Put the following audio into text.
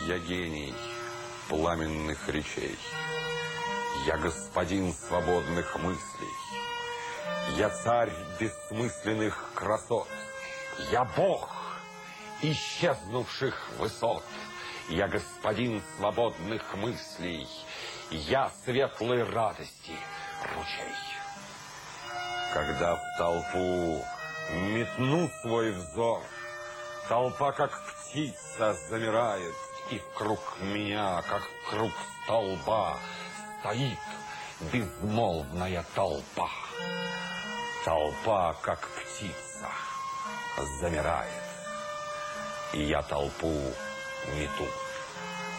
я гений пламенных речей. Я господин свободных мыслей. Я царь бессмысленных красот. Я бог исчезнувших высот. Я господин свободных мыслей. Я светлой радости ручей. Когда в толпу метну свой взор, толпа, как птица, замирает, и вкруг меня, как круг столба, стоит безмолвная толпа. Толпа, как птица, замирает, и я толпу мету.